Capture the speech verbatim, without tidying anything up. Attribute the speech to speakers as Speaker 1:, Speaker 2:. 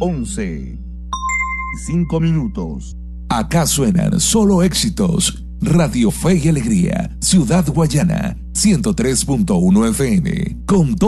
Speaker 1: once. Cinco minutos.
Speaker 2: Acá suenan solo éxitos. Radio Fe y Alegría, Ciudad Guayana, ciento tres punto uno F M, con